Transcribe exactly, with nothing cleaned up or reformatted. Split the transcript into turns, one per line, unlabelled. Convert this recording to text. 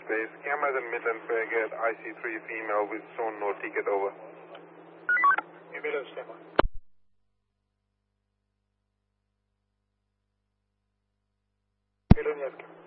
base. Cameras in Midland Fairgate, I C three female with shown no ticket, over.
Midland, stand by. Midland, yes,